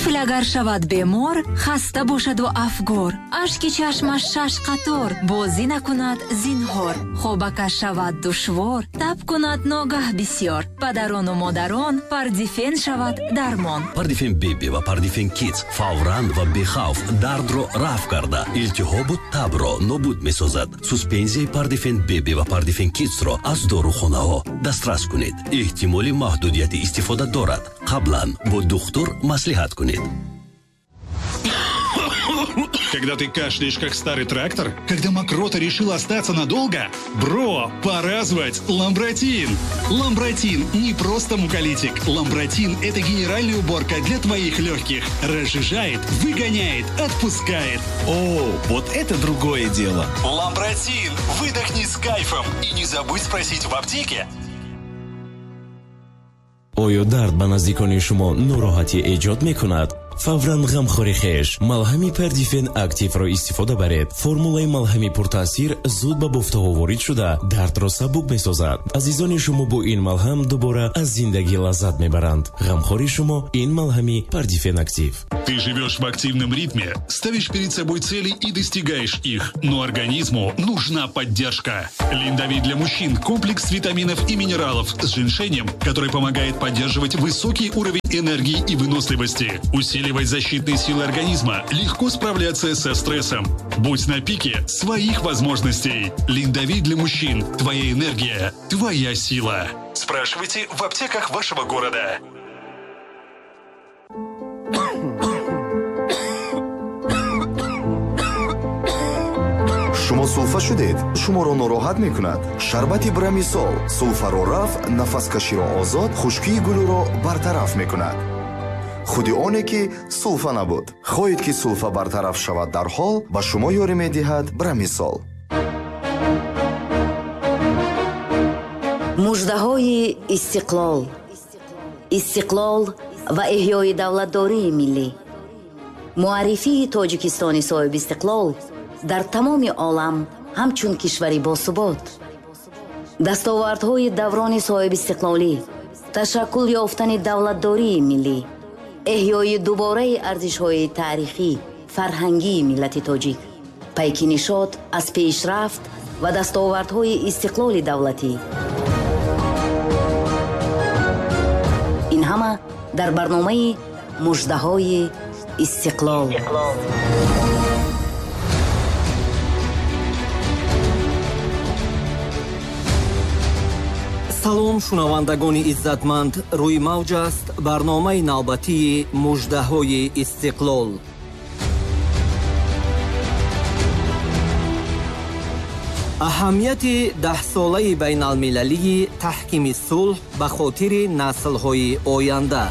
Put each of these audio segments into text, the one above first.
тифл агар шавад бемор, хаста бошаду афгор, ашки чашмаш 6 қатор, бозӣ накунад зинҳор, хобакаш шавад душвор, таб кунад ногаҳ бисёр, падарону модарон пардифен шавад дармон. Пардифен беби ва пардифен кидс фавран ва бехавф дардро рафъ карда, илтиҳобу табро нобуд месозад. Суспензияи пардифен беби ва пардифен кидсро аз дорухонаҳо дастрас кунед. эҳтимоли маҳдудияти истифода дорад. қаблан бо духтур маслиҳат кунед. Когда ты кашляешь, как старый трактор? Когда мокрота решила остаться надолго? Бро, пора звать Ламбротин. Ламбротин не просто муколитик. Ламбротин – это генеральная уборка для твоих легких. Разжижает, выгоняет, отпускает. О, вот это другое дело. Ламбротин. Выдохни с кайфом. И не забудь спросить в аптеке. оё дард ба наздикони шумо нороҳатӣ эҷод мекунад? фавран ғамхори хеш малҳами пардифен активро истифода баред. формулаи малҳами пуртаъсир зуд ба бофтаҳо ворид шуда дардро сабук месозад. азизони шумо бо ин малҳам дубора аз зиндагӣ лаззат мебаранд. ғамхори шумо ин малҳами пардифен актив. Ты живешь в активном ритме, ставишь перед собой цели и достигаешь их, но организму нужна поддержка. Линдави для мужчин – комплекс витаминов и минералов с женьшенем, который помогает поддерживать высокий уровень энергии и выносливости, усиливать защитные силы организма, легко справляться со стрессом. Будь на пике своих возможностей. Линдави для мужчин – твоя энергия, твоя сила. Спрашивайте в аптеках вашего города. шумо сулфа шудед? шуморо нороҳат мекунад? шарбати брамисол сулфаро рафъ, нафаскаширо озод, хушкии гулӯро бартараф мекунад. худи оне ки сулфа набуд. хоҳед ки сулфа бартараф шавад дарҳол, ба шумо ёрӣ медиҳад брамисол. муждаҳои истиқлол ва эҳёи давлатдории миллӣ. муаррифии тоҷикистони соҳиби истиқлол дар тамоми олам ҳамчун кишвари босубот. дастовардҳои даврони соҳиби истиқлолӣ, ташаккул ёфтани давлатдории миллӣ, эҳёи дубораи арзишҳои таърихӣ, фарҳангии миллати тоҷик, пайки нишод аз пешрафт ва дастовардҳои истиқлоли давлатӣ. ин ҳама дар барномаи муждаҳои истиқлол. салом шунавандагони иззатманд, рӯи мавҷ аст барномаи навбатии муждаҳои истиқлол. аҳамияти 10-солаи байналмилалии таҳкими сулҳ ба хотири наслҳои оянда.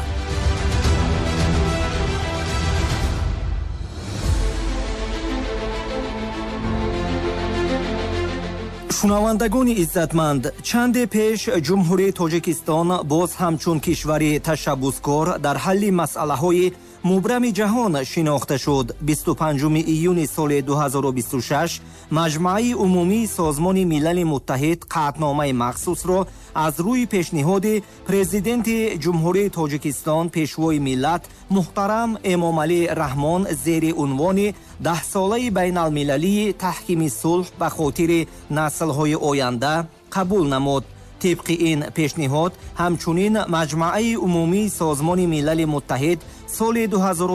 шунавандагони иззатманд, чанде пеш ҷумҳурии тоҷикистон боз ҳамчун кишвари ташаббускор дар ҳалли масъалаҳои мубрами ҷаҳон шинохта шуд. 25 июни соли 2026 маҷмӯаи умумии созмони милали муттаҳид қаъдномаи махсусро аз рӯи пешниҳоди президенти ҷумҳурии тоҷикистон пешвои миллат муҳтарам эмомалӣ раҳмон зери унвони 10-солаи байналмилалии таҳкими сулҳ ба хотири наслҳои оянда қабул намуд. тибқи ин пешниҳод ҳамчунин маҷмӯаи умумии созмони милали муттаҳид соли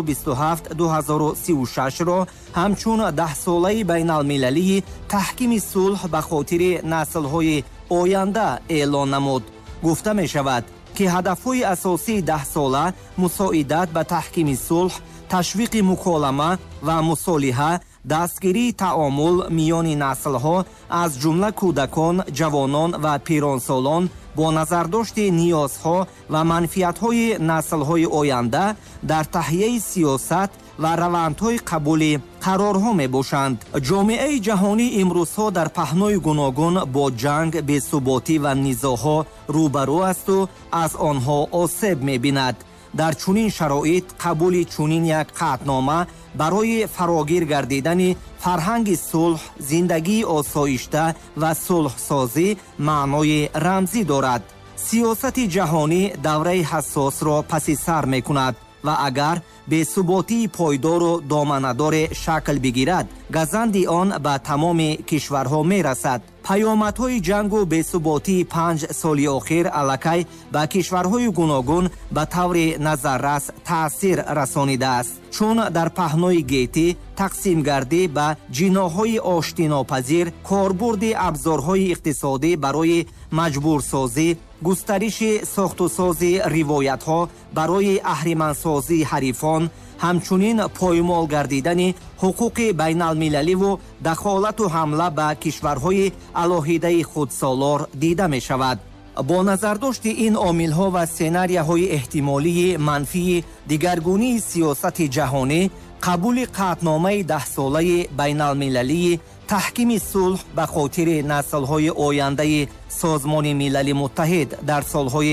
2027-2036ро ҳамчун 10-солаи байналмилалии таҳкими сулҳ ба хотири наслҳои оянда эълон намуд. гуфта мешавад ки ҳадафҳои асосии 10-сола мусоидат ба таҳкими сулҳ, ташвиқи муколама ва мусолиҳа, дастгирии таомул миёни наслҳо аз ҷумла кӯдакон, ҷавонон ва пиронсолон бо назардошти ниёзҳо ва манфиатҳои наслҳои оянда дар таҳияи сиёсат ва равандҳои қабули қарорҳо мебошанд. ҷомеаи ҷаҳонӣ имрӯзҳо дар паҳнои гуногун бо ҷанг, бесуботӣ ва низоъҳо рӯбарӯ асту аз онҳо осеб мебинад. дар чунин шароит қабули чунин як қаъднома барои фарогир гардидани фарҳанги сулҳ, зиндагии осоишта ва сулҳсозӣ маънои рамзӣ дорад. сиёсати ҷаҳонӣ давраи ҳассосро паси сар мекунад. ва агар бесуботии пойдору доманадоре шакл бигирад, газанди он ба тамоми кишварҳо мерасад. паёмадҳои ҷангу бесуботии 5 соли охир аллакай ба кишварҳои гуногун ба таври назаррас таъсир расонидааст, чун дар паҳнои гетӣ тақсимгардӣ ба ҷиноҳҳои оштинопазир, корбурди абзорҳои иқтисодӣ барои маҷбурсозӣ, густариши сохтусози ривоятҳо барои аҳримансозии ҳарифон, ҳамчунин поймол гардидани ҳуқуқи байналмилаливу дахолату ҳамла ба кишварҳои алоҳидаи худсолор дида мешавад. бо назардошти ин омилҳо ва сценарияҳои эҳтимолии манфии дигаргунии сиёсати ҷаҳонӣ, қабули қаъдномаи 10-солаи байналмилалии таҳкими сулҳ ба хотири наслҳои ояндаи Созмони Милали Муттаҳид дар солҳои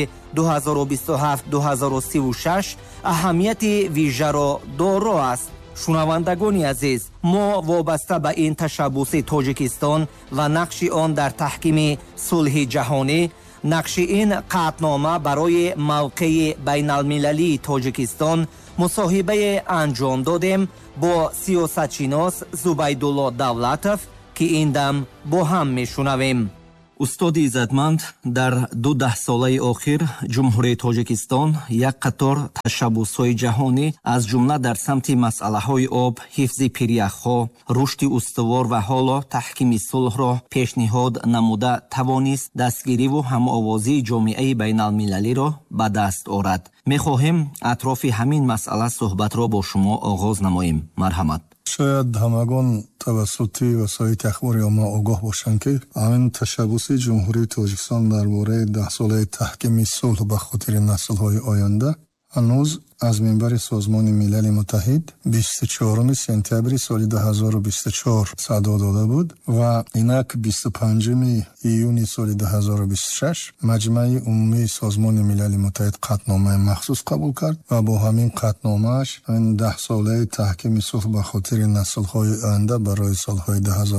2027-2036 аҳамияти вижаро доро аст. шунавандагони азиз, мо вобаста ба ин ташаббуси Тоҷикистон ва нақши он дар таҳкими сулҳи ҷаҳонӣ, нақши ин қаъднома барои мавқеи байналмилалии Тоҷикистон мусоҳибае анҷом додем бо сиёсатшинос Зубайдулло Давлатов, ки ин дам бо ҳам мешунавем. устоди иззатманд, дар 2 солаи охир ҷумҳурии Тоҷикистон як қатор ташаббусҳои ҷаҳонӣ аз ҷумла дар самти масъалаҳои об, ҳифзи пиряхҳо, рушди устувор ва ҳоло таҳкими сулҳро пешниҳод намуда тавонист дастгириву ҳамовозии ҷомеаи байналмилалиро ба даст орад. мехоҳем атрофи ҳамин масъала суҳбатро бо шумо оғоз намоем. марҳамат. шояд ҳамагон тавассути васоити ахбори омма огоҳ бошанд, ки ҳамин ташаббуси ҷумҳурии Тоҷикистон дар бораи 10 солаи таҳкими сулҳ ба хотири наслҳои оянда ҳанӯз аз минбари Созмони Милали Муттаҳид 24 сентябри соли 2024 садо дода буд ва инак 25 июни соли 2026 маҷмаи умумии Созмони Милали Муттаҳид қаъдномаи махсус қабул кард ва бо ҳамин қаъдномааш ин 10 солаи таҳкими сулҳ ба хотири наслҳои оянда барои солҳои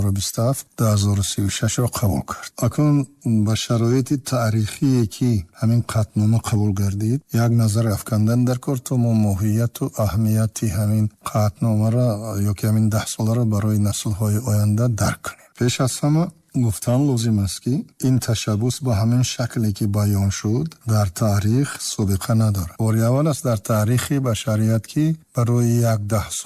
2027-2036ро қабул кард. акнун ба шароити таърихие ки ҳамин қаъднома қабул гардид, як назар афкандан дар кор то мо моҳияту аҳамияти ҳамин қаъдномаро ё ки ҳамин 10 соларо барои наслҳои оянда дарк кунем. пеш аз ҳама гуфтан лозим аст, ки ин ташаббус ба ҳамин шакле ки баён шуд дар таърих собиқа надорад. бори аввал аст дар таърихи башарият, ки барои як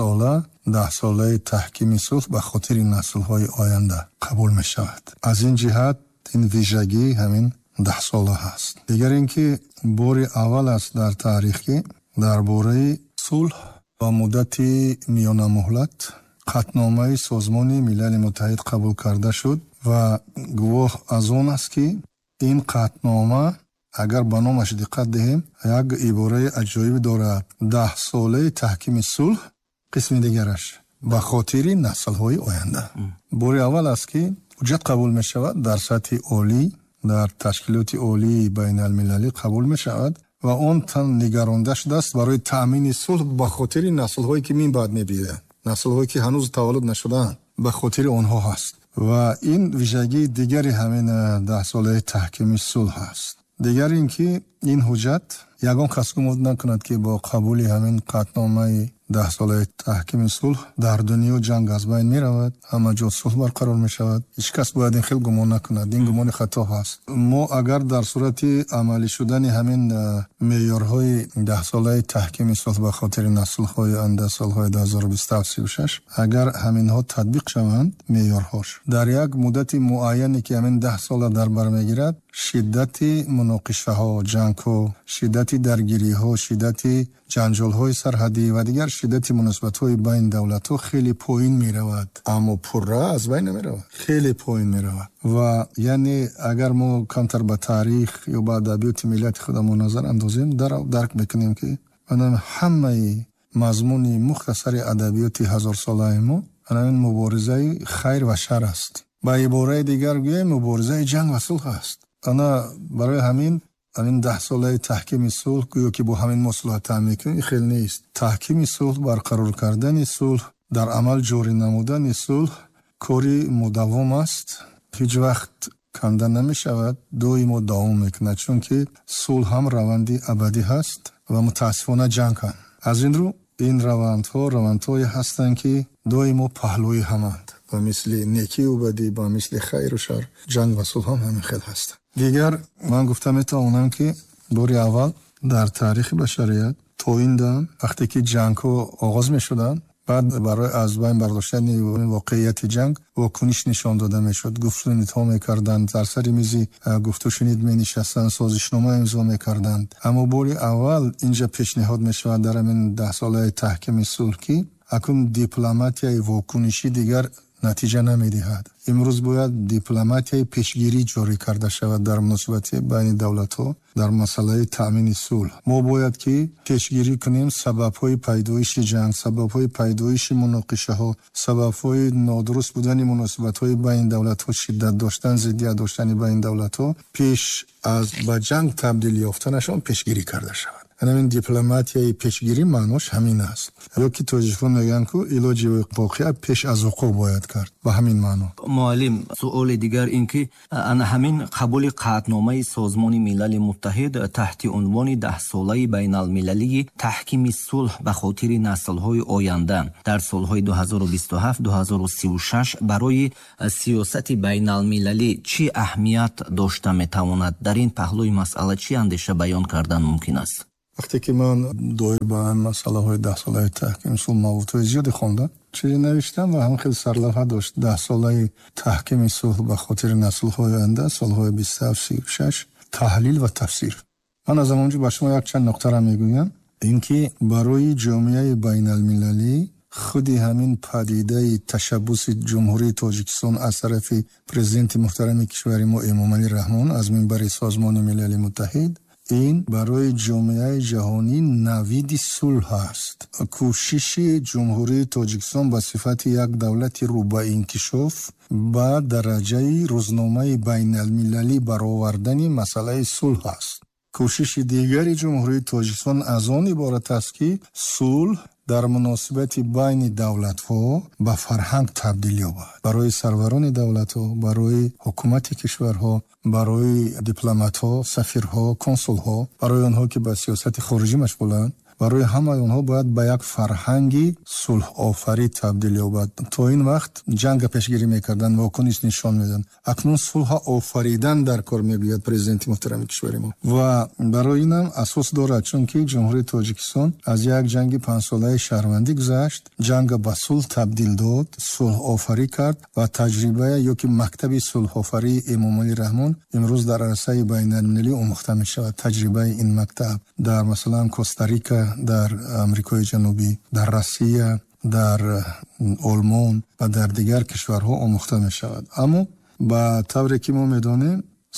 10 солаи таҳкими сулҳ ба хотири наслҳои оянда қабул мешавад. аз ин ҷиҳат ин вижагӣ ҳамин 10 сола ҳаст. дигар ин ки бори аввал аст дар таърих, ки дар бораи сулҳ ва муддати миёнамуҳлат қаъдномаи Созмони Милали Муттаҳид қабул карда шуд ва гувоҳ аз он аст, ки ин қаъднома, агар ба номаш диққат диҳем, як ибораи аҷоиб дорад. 10 солаи таҳкими сулҳ, қисми дигараш ба хотири наслҳои оянда. бори аввал аст, ки ҳуҷҷат қабул мешавад дар сатҳи олӣ, дар ташкилоти олии байналмилалӣ қабул мешавад ва он тан нигаронда шудааст барои таъмини сулҳ ба хотири наслҳое ки мин баъд мебиёянд, наслҳое ки ҳанӯз таваллуд нашудаанд, ба хотири онҳо ҳаст. ва ин вижагии дигари ҳамин 10 солаи таҳкими сулҳ ҳаст. дигар ин ки ин ҳуҷҷат ягон кас гумон накунад, ки бо қабули ҳамин қаъдномаи 10 солаи таҳкими сулҳ дар дунё ҷанг аз байн меравад, ҳама ҷо сулҳ барқарор мешавад. ҳеҷ кас бояд ин хел гумон накунад. ин гумони хато ҳаст. мо агар дар сурати амалӣ шудани ҳамин меъёрҳои 10 солаи таҳкими сулҳ ба хотири наслҳои оянда солҳои 2027-36 агар ҳаминҳо татбиқ шаванд, меъёрҳош дар як муддати муайяне ки ҳамин 10 сола дар бар мегирад, шиддати муноқишаҳо, ҷангҳо, шиддати даргириҳо, шиддати ҷанҷолҳои сарҳадӣ ва дигар шиддати муносибатҳои байни давлатҳо хеле поин меравад, аммо пурра аз байн намеравад, хеле поин меравад. ва яъне агар мо камтар ба таърих ё ба адабиёти миллати худамон назар андозем, дарк мекунем, ки ҳамаи мазмуни мухтасари адабиёти ҳазорсолаи мо ин муборизаи хайр ва шар аст. ба ибораи дигар гӯем, муборизаи ҷанг ва сулҳ аст. барои ҳамин 10 солаи таҳкими сулҳ гӯё ки бо ҳамин маслиҳат таъмин мекунем, хел нест. таҳкими сулҳ, барқарор кардани сулҳ, дар амал ҷорӣ намудани сулҳ кори мудаввом аст. ҳеҷ вақт канда намешавад, доимо давом мекунад, чунки сулҳ ҳам раванди абадӣ ҳаст ва мутаассифона ҷанг ҳам. аз ин рӯ ин равандҳои ҳастанд ки доимо паҳлӯи ҳаманд. ба мисли некию бадӣ, ба мисли хайру шар, ҷанг ва сулҳ ҳам ҳамин хел ҳастанд. Дигар ман гуфта метавонам ки бори аввал дар таърихи башарият то ин дам вақте ки ҷангҳо оғоз мешуданд, баъд барои аз байн бардоштани воқеияти ҷанг вокуниш нишон дода мешуд. гуфтунидҳо мекарданд, дар сари мизи гуфтушунид менишастанд, созишнома имзо мекарданд. аммо бори аввал инҷа пешниҳод мешавад дар ҳамин 10 солаи таҳкими сулҳ ки акун дипломатияи вокунишӣ дигар натиҷа намедиҳад. имрӯз бояд дипломатияи пешгирӣ ҷорӣ карда шавад дар муносибати байни давлатҳо дар масъалаи таъмини сулҳ. мо бояд ки пешгирӣ кунем сабабҳои пайдоиши ҷанг, сабабҳои пайдоиши муноқишаҳо, сабабҳои нодуруст будани муносибатҳои байни давлатҳо, шиддат доштан, зиддият доштани байни давлатҳо пеш аз ба ҷанг табдил ёфтанашон пешгирӣ карда шавад. ҳамин дипломатияи пешгирӣ маънош ҳамин аст. ё ки тоҷикон мегӯянд ки илоҷи воқеа пеш аз вуқӯъ бояд кард. ба ҳамин маъно. муаллим, суоли дигар ин ки ана ҳамин қабули қаъдномаи Созмони Милали Муттаҳид таҳти унвони 10-солаи байналмилалии таҳкими сулҳ ба хотири наслҳои оянда дар солҳои 2027-2036 барои сиёсати байналмилалӣ чӣ аҳамият дошта метавонад? дар ин паҳлӯи масъала чӣ андеша баён кардан мумкин аст? вақте ки ман доир ба масъалаҳои 10 солаи таҳкими сулҳ мавзӯъҳои зиёде хондам, чизе навиштам ва ҳам хел сарлавҳа дошт. 10 солаи таҳкими сулҳ ба хотири наслҳои оянда, солҳои 27-36, таҳлил ва тафсир. ман аз ҳамонҷо ба шумо якчанд нуқтаро мегӯям, ин ки барои ҷомеаи байналмилалӣ худи ҳамин падидаи ташаббуси ҷумҳурии Тоҷикистон аз тарафи президенти муҳтарами кишвари мо Эмомалӣ Раҳмон аз минбари Созмони Милали Муттаҳид ин барои ҷомеаи ҷаҳонӣ навиди сулҳ аст. кӯшиши ҷумҳурии Тоҷикистон ба сифати як давлати рӯбаинкишоф ба дараҷаи рӯзномаи байналмилалӣ баровардани масъалаи сулҳ аст. кӯшиши дигари ҷумҳурии Тоҷикистон аз он иборат аст ки сулҳ дар муносибати байни давлатҳо ба фарҳанг табдил ёбад. барои сарварони давлатҳо, барои ҳукумати кишварҳо, барои дипломатҳо, сафирҳо, консулҳо, барои онҳо ки ба сиёсати хориҷӣ машғуланд, барои ҳамаи онҳо бояд ба як фарҳанги сулҳофарӣ табдил ёбад. то ин вақт ҷанга пешгирӣ мекарданд, вокуниш нишон медаданд. акнун сулҳа офаридан дар кор мегӯяд президенти муҳтарами кишвари мо. ва барои инам асос дорад, чунки ҷумҳурии Тоҷикистон аз як ҷанги 5 солаи шаҳрвандӣ гузашт, ҷанга ба сулҳ табдил дод, сулҳофарӣ кард ва таҷрибая ё ки мактаби сулҳофарии Эмомалӣ Раҳмон имрӯз дар арасаи байналмилалӣ омӯхта мешавад. таҷрибаи ин мактаб дар масалан Коста-Рика, дар Амрикои Ҷанубӣ, дар Россия, дар Олмон ва дар дигар кишварҳо омӯхта мешавад. аммо ба тавре ки мо медонем,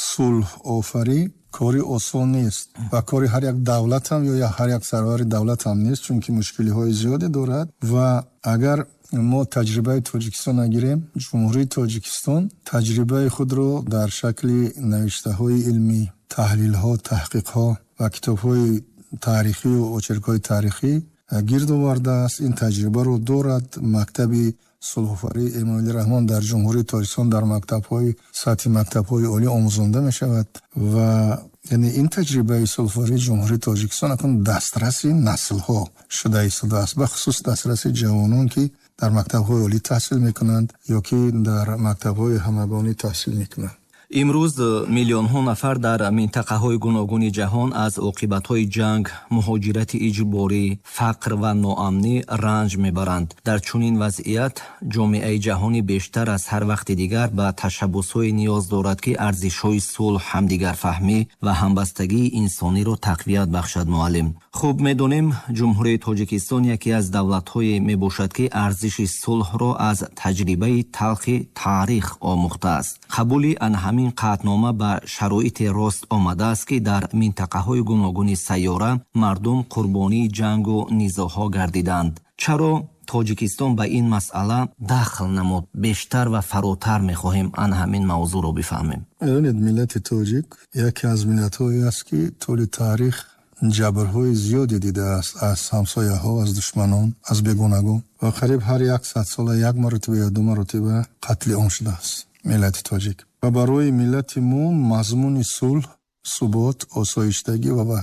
сулҳофарӣ кори осон нест ва кори ҳар як давлат ҳам ё ҳар як сарвари давлат ҳам нест, чунки мушкилиҳои зиёде дорад. ва агар мо таҷрибаи Тоҷикистон нагирем, ҷумҳурии Тоҷикистон таҷрибаи худро дар шакли навиштаҳои илмӣ, таҳлилҳо, таҳқиқҳо ва китобҳои таърихӣ ва очеркҳои таърихӣ гирд овардааст. ин таҷрибаро дорад. мактаби сулҳофарии Эмомалӣ Раҳмон дар ҷумҳурии Тоҷикистон дар мактабҳои сатҳи мактабҳои олӣ омӯзонда мешавад ва яъне ин таҷрибаи сулҳофарии ҷумҳурии Тоҷикистон акун дастраси наслҳо шуда истодааст, бахусус дастраси ҷавонон ки дар мактабҳои олӣ таҳсил мекунанд ё ки дар мактабҳои ҳамагонӣ таҳсил мекунанд. имрӯз миллионҳо нафар дар минтақаҳои гуногуни ҷаҳон аз оқибатҳои ҷанг, муҳоҷирати иҷборӣ, фақр ва ноамнӣ ранҷ мебаранд. дар чунин вазъият ҷомеаи ҷаҳонӣ бештар аз ҳар вақти дигар ба ташаббусҳое ниёз дорад ки арзишҳои сулҳ, ҳамдигарфаҳмӣ ва ҳамбастагии инсониро тақвият бахшад. муаллим, хуб медонем ҷумҳурии Тоҷикистон яке аз давлатҳое мебошад ки арзиши сулҳро аз таҷрибаи талхи таърих омӯхтааст. қабули анҳамин қаъднома ба шароите рост омадааст ки дар минтақаҳои гуногуни сайёра мардум қурбонии ҷангу низоъҳо гардиданд. чаро Тоҷикистон ба ин масъала дахл намуд? бештар ва фаротар мехоҳем анҳамин мавзӯъро бифаҳмем. медонед, миллати тоҷик яке аз миллатҳое аст ки тӯли таърих ҷабрҳои зиёде дидааст аз ҳамсояҳо, аз душманон, аз бегонагон ва қариб ҳар 100 сола як маротиба ё 2 маротиба қатли он шудааст миллати тоҷик. ва барои миллати мо мазмуни сулҳ, субот, осоиштагӣ ва ваҳдат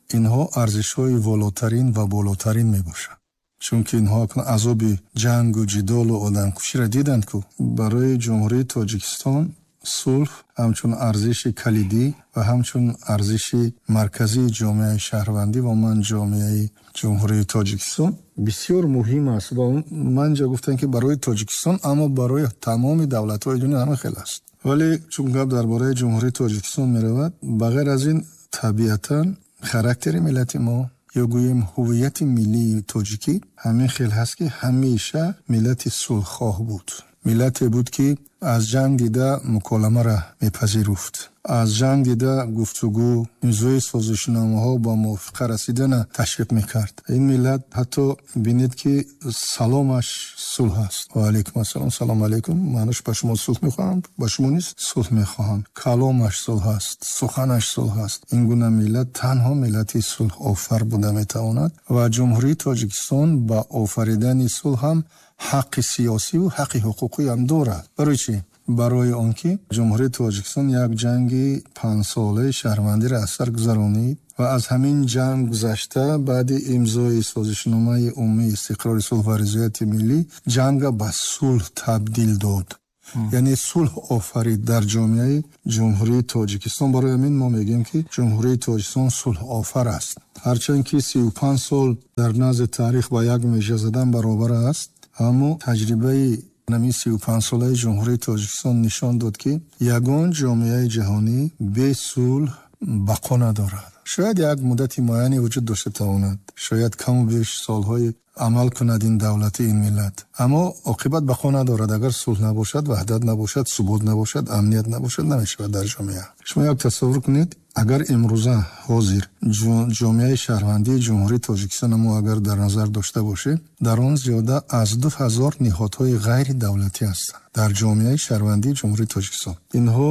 инҳо арзишҳои волотарин ва болотарин мебошанд. чунки инҳо акн азоби ҷангу ҷидолу одамкуширо диданд ку барои ҷумҳурии Тоҷикистон сулҳ ҳамчун арзиши калидӣ ва ҳамчун арзиши марказии ҷомеаи шаҳрвандӣ ва умуман ҷомеаи ҷумҳурии Тоҷикистон бисёр муҳим аст. ва ман ҷа гуфтам ки барои Тоҷикистон, аммо барои тамоми давлатҳои дунё ҳама хел аст. вале чун гап дар бораи ҷумҳурии Тоҷикистон меравад, ба ғайр аз ин табиатан характери миллати мо ё гӯем ҳуввияти миллии тоҷикӣ ҳамин хел ҳаст, ки ҳамеша миллати сулҳхоҳ буд. миллате буд, ки аз ҷанг дида муколамаро мепазируфт, аз ҷанг дида гуфтугӯ, имзои созишномаҳо ба мувофиқа расидана ташвиқ мекард. ин миллат ҳатто бинед, ки саломаш сулҳ аст. ва алайкум ассалом, салом алайкум, манаш ба шумо сулҳ мехоҳам, ба шумо низ сулҳ мехоҳам. каломаш сулҳ аст, суханаш сулҳ аст. ин гуна миллат танҳо миллати сулҳофар буда метавонад ва ҷумҳурии Тоҷикистон ба офаридани сулҳ ҳам ҳаққи сиёсиву ҳаққи ҳуқуқӣ ҳам дорад. барои чӣ? барои он ки ҷумҳурии Тоҷикистон як ҷанги 5-солаи шаҳрвандиро аз сар гузаронид ва аз ҳамин ҷанг гузашта баъди имзои созишномаи умумии истиқрори сулҳ ва ризояти миллӣ ҷанга ба сулҳ табдил дод. яъне сулҳ офарид дар ҷомеаи ҷумҳурии Тоҷикистон. барои ҳамин мо мегӯем, ки ҷумҳурии Тоҷикистон сулҳофар аст. ҳарчанд ки 35 сол дар назди таърих ба як межа задан баробар аст, аммо таҷрибаи намин 35-солаи ҷумҳурии Тоҷикистон нишон дод, ки ягон ҷомеаи ҷаҳонӣ бе сулҳ бақо надорад. шояд як муддати муайяне вуҷуд дошта тавонад, шояд каму беш солҳои амал кунад ин давлати ин миллат, аммо оқибат бақо надорад. агар сулҳ набошад, ваҳдат набошад, субот набошад, амният набошад, намешавад дар ҷомеа. шумо як тасаввур кунед, агар имрӯза ҳозир ҷомеаи шаҳрвандии ҷумҳурии Тоҷикистон мо агар дар назар дошта бошем, дар он зиёда аз 2000 ниҳодҳои ғайри давлатӣ ҳастанд дар ҷомеаи шаҳрвандии ҷумҳурии Тоҷикистон. инҳо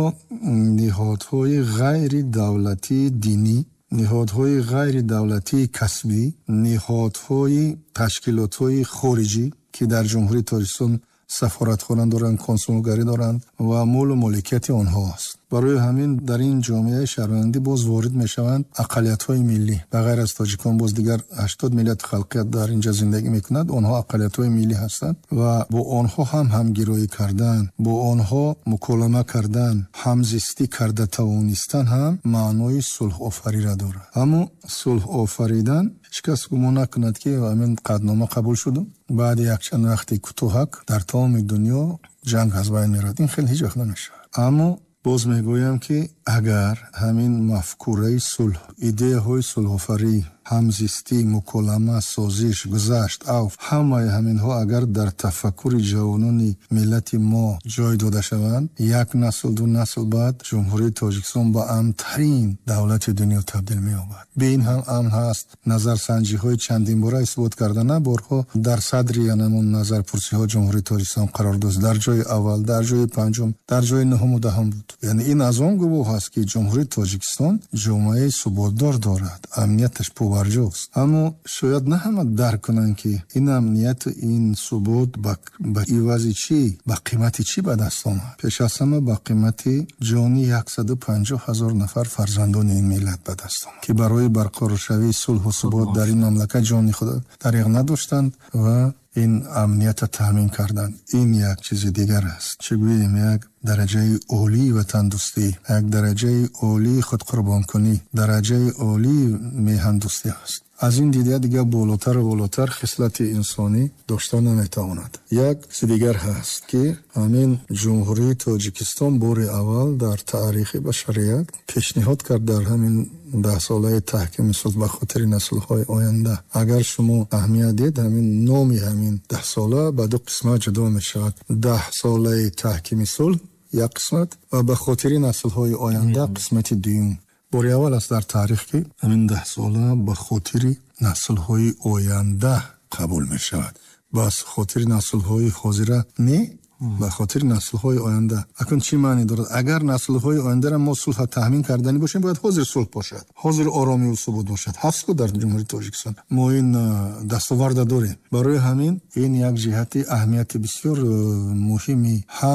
ниҳодҳои ғайри давлатии динӣ, ниҳодҳои ғайри давлатии касбӣ, ниҳодҳои ташкилотҳои хориҷӣ, ки дар ҷумҳурии Тоҷикистон сафоратхона доранд, консулгарӣ доранд ва молу моликияти онҳо аст. барои ҳамин дар ин ҷомеаи шаҳрвандӣ боз ворид мешаванд ақалиятҳои миллӣ. ба ғайр аз тоҷикон боз дигар 80 миллият халқият дар инҷа зиндагӣ мекунад. онҳо ақалиятҳои миллӣ ҳастанд ва бо онҳо ҳам ҳамгироӣ кардан, бо онҳо муколама кардан, ҳамзистӣ карда тавонистан ҳам маънои сулҳофариро дорад. аммо сулҳ офаридан ҳеҷ кас гумон накунад, ки ҳамин қаднома қабул шуд, баъди якчанд вақти кӯтоҳак дар тамоми дунё ҷанг аз байн меравад. ин хел ҳеҷ вақт намешавад. аммо боз мегӯям, ки агар ҳамин мафкураи сулҳ, идеяҳои сулҳофарӣ, ҳамзистӣ, муколама, созиш, гузашт, авф, ҳамаи ҳаминҳо агар дар тафаккури ҷавонони миллати мо ҷой дода шаванд, як насл ду насл баъд ҷумҳурии Тоҷикистон ба амнтарин давлати дунё табдил меёбад. бе ин ҳам амн ҳаст. назарсанҷиҳои чандин бора исбот кардана борҳо дар садри янамон назарпурсиҳо ҷумҳурии Тоҷикистон қарор дошт. дар ҷои аввал, дар ҷои панҷум, дар ҷои нуҳумудаҳум буд. яъне ин аз он гувоҳ аст, ки ҷумҳурии Тоҷикистон ҷомеаи суботдор дорад, амнияташ пуварҷост. аммо шояд на ҳама дарк кунанд, ки ин амнияту ин субот ба ивази чӣ, ба қимати чӣ ба даст омад. пеш аз ҳама ба қимати ҷони 150 000 нафар фарзандони ин миллат ба даст омад, ки барои барқароршавии сулҳу субот дар ин мамлакат ҷони худ дариғ надоштанд ва ин амнията таъмин карданд. ин як чизи дигар аст. чӣ гӯем, як дараҷаи олии ватандӯстӣ, як дараҷаи олии худқурбонкунӣ, дараҷаи олии меҳандӯстӣ аст. аз ин дида дигар болотару болотар хислати инсонӣ дошта наметавонад. як чизи дигар ҳаст, ки ҳамин ҷумҳурии Тоҷикистон бори аввал дар таърихи башарият пешниҳод кард дар ҳамин 10 солаи таҳкими сулҳ ба хотири наслҳои оянда. агар шумо аҳамият дед, ҳамин номи ҳамин 10 сола ба ду қисмат ҷудо мешавад. 10 солаи таҳкими сулҳ як қисмат ва ба хотири наслҳои оянда қисмати дуюм. бори аввал аст дар таърих, ки ҳамин 10 сола ба хотири наслҳои оянда қабул мешавад. ба хотири наслҳои ҳозира не, ба хотири наслҳои оянда. акун чӣ маъне дорад? агар наслҳои ояндаро мо сулҳ таъмин кардани бошем, бояд ҳозир сулҳ бошад, ҳозир оромию субут бошад. ҳаст ку дар ҷумҳурии Тоҷикистон мо ин дастоварда дорем. барои ҳамин ин як ҷиҳати аҳамияти бисёр муҳими ҳам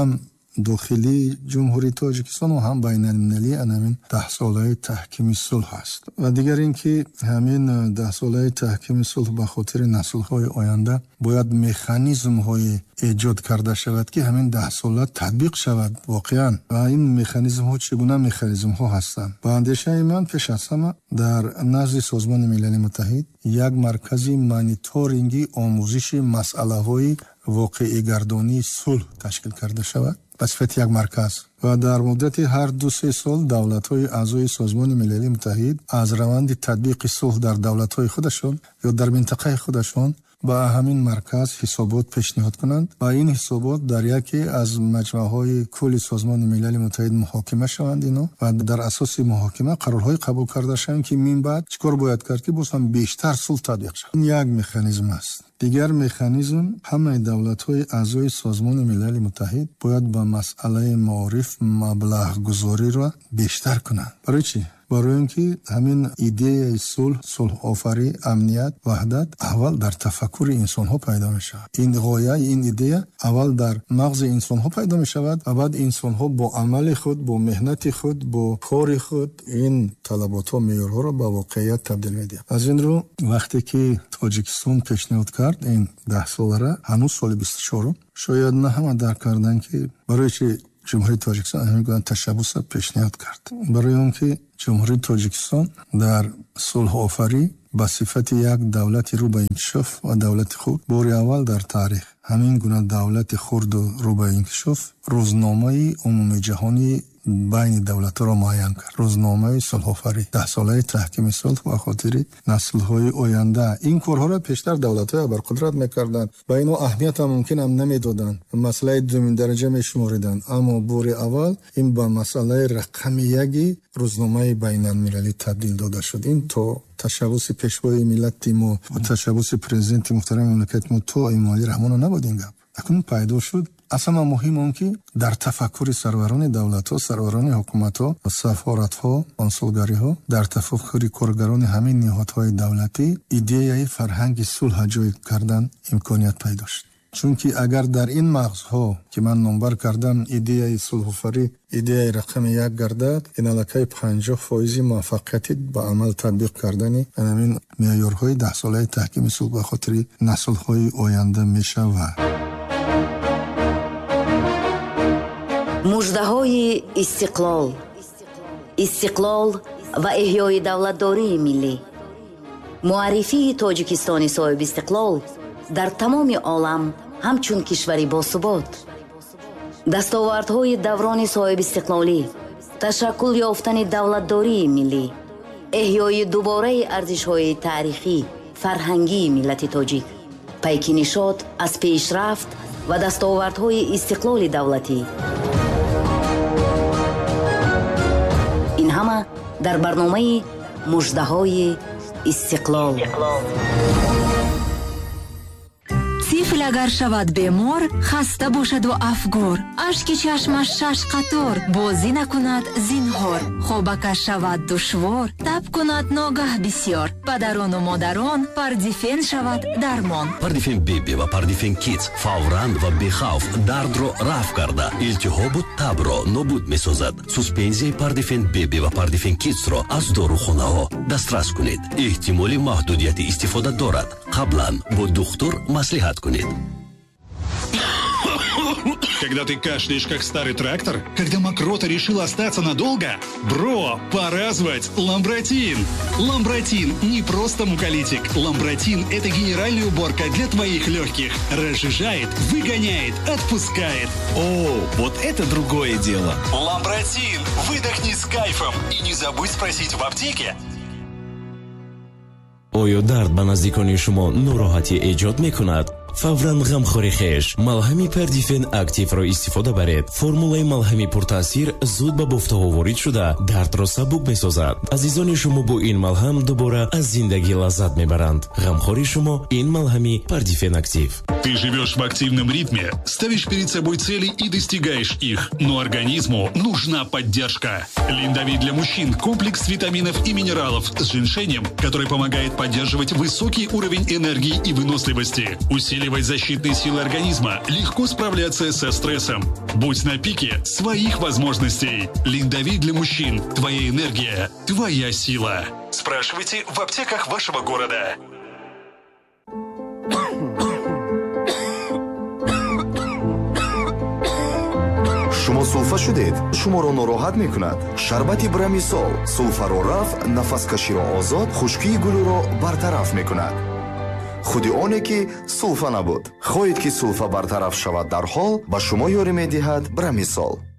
дохили ҷумҳурии Тоҷикистон ва ҳам байналмилалӣ ҳамин 10 солаи таҳкими сулҳ аст. Ва дигар ин ки ҳамин 10 солаи таҳкими сулҳ ба хотири наслҳои оянда бояд механизмҳои эҷод карда шавад ки ҳамин 10 сола татбиқ шавад воқеан. Ва ин механизмҳо чӣ гуна механизмҳо ҳастанд? Ба андешаи ман пеш аз ҳама дар назди Созмони Милали Муттаҳид як маркази мониторинги омӯзиши масъалаҳои воқеигардонии сулҳ ташкил карда шавад ба сифати як марказ. ва дар муддати ҳар 2-3 сол давлатҳои аъзои Созмони Милали Муттаҳид аз раванди татбиқи сулҳ дар давлатҳои худашон ё дар минтақаи худашон ба ҳамин марказ ҳисобот пешниҳод кунанд ва ин ҳисобот дар яке аз маҷмӯъаҳои кулли Созмони Милали Муттаҳид муҳокима шаванд ино ва дар асоси муҳокима қарорҳои қабул карда шаванд ки мин баъд чӣ кор бояд кард ки боз ҳам бештар сулҳ татбиқ шавад. Ин як механизм аст. дигар механизм ҳамаи давлатҳои аъзои Созмони Милали Муттаҳид бояд ба масъалаи маориф маблағгузориро бештар кунанд. барои чӣ? барои он ки ҳамин идеяи сулҳофарӣ, амният, ваҳдат аввал дар тафаккури инсонҳо пайдо мешавад. ин ғоя, ин идея аввал дар мағзи инсонҳо пайдо мешавад ва баъд инсонҳо бо амали худ, бо меҳнати худ, бо кори худ ин талаботҳо, меъёрҳоро ба воқеият табдил медиҳад. аз ин рӯ вақте ки Тоҷикистон пешниҳод кард ин 10 солара, ҳанӯз соли 24, шояд на ҳама дарк карданд ки барои чӣ ҷумҳурии Тоҷикистон ҳамин ташаббуса пешниҳод кард. барои он ки ҷумҳурии Тоҷикистон дар сулҳофарӣ ба сифати як давлати рӯ ба инкишоф ва давлати хурд бори аввал дар таърих ҳамин гуна давлати хурду рӯ ба инкишоф рӯзномаи умумиҷаҳонии байни давлатҳоро муайян кард. рӯзномаи сулҳофарӣ 10 солаи таҳкими сулҳ ба хотири наслҳои оянда. ин корҳоро пештар давлатҳои абарқудрат мекарданд, ба ино аҳамиятам мумкинам намедоданд, масъалаи думиндараҷа мешумориданд, аммо бори аввал ин ба масъалаи рақами яги рӯзномаи байналмилалӣ табдил дода шуд. ин то ташаббуси пешвои миллати мо ва ташаббуси президенти муҳтарами мамлакати мо то Эмомалӣ Раҳмонов набуд ин гап. акнун пайдо шуд. аз ҳама муҳим он ки дар тафаккури сарварони давлатҳо, сарварони ҳукуматҳо, сафоратҳо, консулгариҳо, дар тафаккури коргарони ҳамин ниҳодҳои давлатӣ идеяи фарҳанги сулҳ ҷой кардан имконият пайдо шуд. чунки агар дар ин мағзҳо ки ман номбар кардам идеяи сулҳофарӣ идеяи рақами як гардад, ин аллакай 50% муваффақияти ба амал татбиқ кардани ҳамин меъёрҳои 10 солаи таҳкими сулҳ ба хотири наслҳои оянда мешавад. муждаҳои истиқлол ва эҳёи давлатдории миллӣ. муаррифии Тоҷикистони соҳиб истиқлол дар тамоми олам ҳамчун кишвари босубот. дастовардҳои даврони соҳиб истиқлолӣ, ташаккул ёфтани давлатдории миллӣ, эҳёи дубораи арзишҳои таърихӣ, фарҳангии миллати тоҷик, пайки нишод аз пешрафт ва дастовардҳои истиқлоли давлатӣ. ин ҳама дар барномаи муждаҳои истиқлол. тифл агар шавад бемор, хаста бошаду афгор, ашки чашмаш 6 қатор, бозӣ накунад зинҳор, хобакаш шавад душвор, таб кунад ногаҳ бисёр, падарону модарон пардифен шавад дармон. пардифен беби ва пардифен кидс фавран ва бехавф дардро рафъ карда илтиҳобу табро нобуд месозад. суспензияи пардифен беби ва пардифен кидсро аз дорухонаҳо дастрас кунед. эҳтимоли маҳдудияти истифода дорад. қаблан бо духтур маслиҳат кунед. Когда ты кашляешь, как старый трактор? Когда мокрота решила остаться надолго? Бро, пора звать Ламбротин. Ламбротин не просто муколитик. Ламбротин – это генеральная уборка для твоих легких. Разжижает, выгоняет, отпускает. О, вот это другое дело. Ламбротин. Выдохни с кайфом. И не забудь спросить в аптеке. оё дард ба наздикони шумо нороҳатӣ эҷод мекунад? фавран ғамхори хеш малҳами пардифен активро истифода баред. формулаи малҳами пуртаъсир зуд ба бофтаҳо ворид шуда дардро сабук месозад. азизони шумо бо ин малҳам дубора аз зиндагӣ лаззат мебаранд. ғамхори шумо ин малҳами пардифен актив. Ты живешь в активном ритме, ставишь перед собой цели и достигаешь их, но организму нужна поддержка. Линдавит для мужчин – комплекс витаминов и минералов с женьшенем, который помогает поддерживать высокий уровень энергии и выносливости, усиливать усиливает защитные силы организма, легко справляться со стрессом. Будь на пике своих возможностей. Линдавид для мужчин. Твоя энергия, твоя сила. Спрашивайте в аптеках вашего города. шумо сулфа шудед? шуморо нороҳат мекунад? шарбати брамисол сулфаро рафъ, нафаскаширо озод, хушкии гулӯро бартараф мекунад. худи оне ки сулфа набуд. хоҳед ки сулфа бартараф шавад дарҳол, ба шумо ёрӣ медиҳад брамисол.